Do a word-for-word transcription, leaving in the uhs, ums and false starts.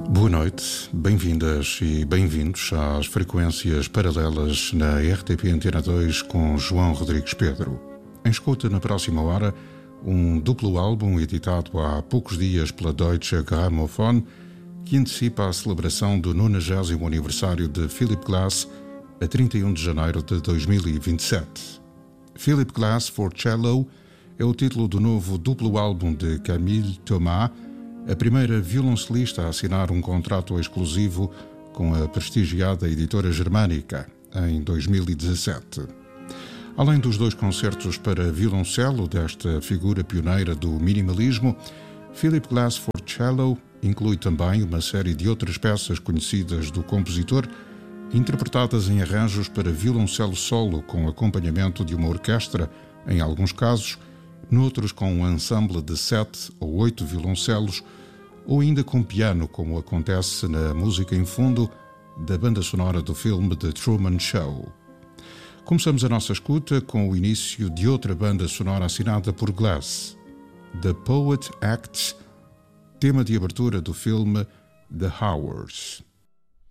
Boa noite, bem-vindas e bem-vindos às frequências paralelas na R T P Antena dois com João Rodrigues Pedro. Em escuta na próxima hora, um duplo álbum editado há poucos dias pela Deutsche Grammophon, que antecipa a celebração do nonagésimo aniversário de Philip Glass a trinta e um de janeiro de dois mil e vinte e sete. Philip Glass for Cello é o título do novo duplo álbum de Camille Thomas, a primeira violoncelista a assinar um contrato exclusivo com a prestigiada editora germânica em dois mil e dezassete. Além dos dois concertos para violoncelo desta figura pioneira do minimalismo, Philip Glass for Cello inclui também uma série de outras peças conhecidas do compositor, interpretadas em arranjos para violoncelo solo com acompanhamento de uma orquestra, em alguns casos, noutros com um ensemble de sete ou oito violoncelos, ou ainda com piano, como acontece na música em fundo da banda sonora do filme The Truman Show. Começamos a nossa escuta com o início de outra banda sonora assinada por Glass, The Poet Acts, tema de abertura do filme The Hours.